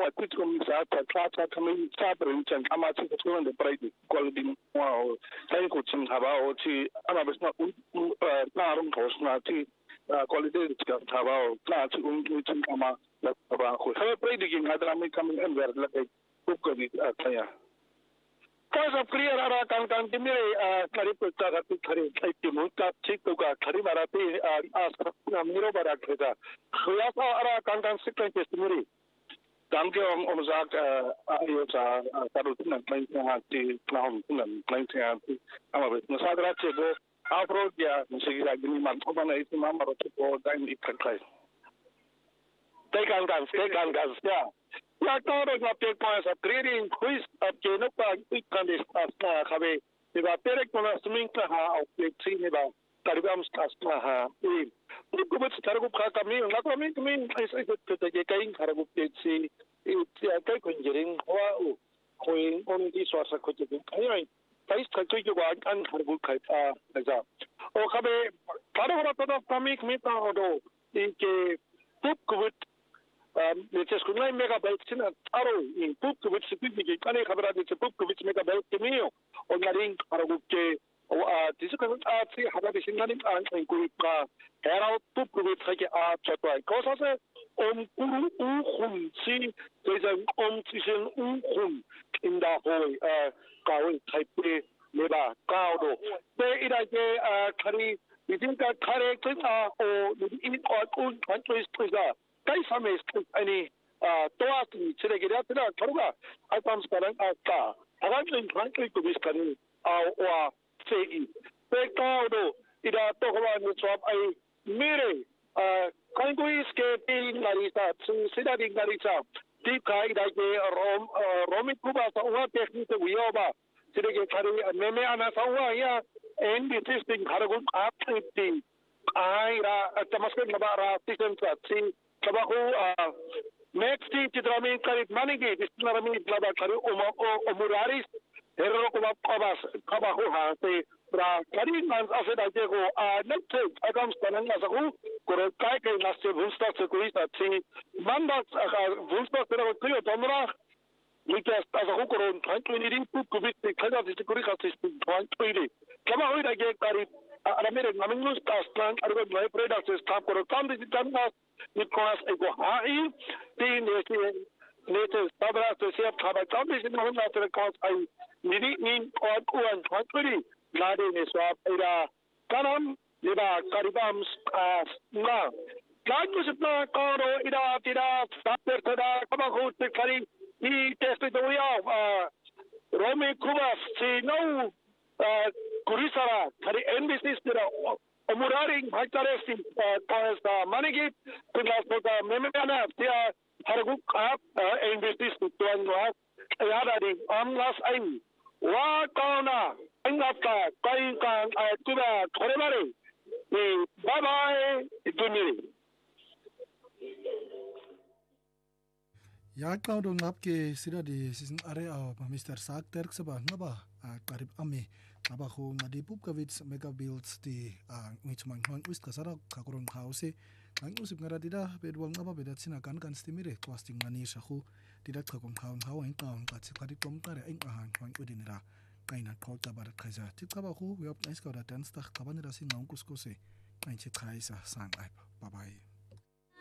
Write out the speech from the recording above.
wa kutum sa ta ta kamin sabrin can kama ci ko da pride quality wa sai ko cin haba o ci ana bisna na rum na ci quality ka haba o na ci cin kama da ba ko sai pride gin hadra mai kamin en ver la kai ko di kaya Kasa clear ara kan timire kari putta gatu kari kai muta chitu ka kari marati as miro barak theta khaya sa ara kan sikkan timire tam ke omzak ayo sa taru tin kan hati naum tin kan hati ama bet nasadra chego afro dia musigira gini man ko bana itu mamaro ko dan ikkan kai tekan ya Ya todo na pe pa sa training quiz at keno pa ikan na kabe diba pere ko na swimming ka ha o plexi ne ba tarigam stas na ha ko bet targo ka kami na ko min ai ko te kain targo plexi ya kai ko jirin wa o ko on di so sa ko te ai tais ka ko ko an targo kai ta za o kabe taro ra to kami mi ta do ke ko Netes kunai megabyte sina aro in Pupkovich sipigi kane khabara de Pupkovich megabyte kemiyo o ngaring aragukke o disukan atsi habari sinani an kuika era Pupkovich khake a chatwai kosa se kuru khum si dejan tisen khum inda hoi kawi type leba kaudo te ida ke khari idinka khare kisa o in on twist kai same ani toa ki chile ke ya tena karuga items karan ka agan frankly to bis kani wa sei pe do ida to hwa ni swap ai mere kai ko iske ti narisa sida di narisa ti kai da ke romi kuba sa wa technique wiyoba chile ke khari meme ana sa wa ya and this is thing kharagun apti ai ra tamaske nabara tiken satsi Kabaku next chitrami karit manigi disnarami blada kari umuraris hero kabaku ha te ra kari man ase da jego next agam stanan asaku kore kai kai naste vunsta se kuisa ti manda vunsta pero kuyo tomra mikas asaku koron thankuni rin kubit kaja tikuri khasi thankuni kabaku da ge kari aramere namingus tastan argo mai products stop koro kam di tanna Nicolas ego hai ti nete sabra to se khaba kam di na na tere cause ai ni on thankuni lade ne swap ira kanam liba karibam na Lagu sipna karo ida tira sapper tada kama khut kari I test to ya Romi Kubas si no Kurisara kari NBC tira Omuraring Hactaresi cause Manigi Kulas Toka Memana Tia Haraguk NBC to Anwa Yadadi Amlas Ain Wa Kauna Angapka Kainkan Kuba Koremare Bye bye Duniri Ya kau dong ngap ke sida di season area Mr. Sak terk seba ngaba karib ame ngaba ko ngadi Pupkovich mega builds di ngicman hon wis kasara kakurong house ang usip ngara dida bedwang ngaba bedat sinakan kan stimire costing mani shahu didak kakong kaun hawain kaun katsi kadi tom kare ing ahan hon udinira kaina kota barat kaza tikaba ko we up nice ka da tan stak kabanira sin ngong kuskose kain chit khaisa sang aip bye bye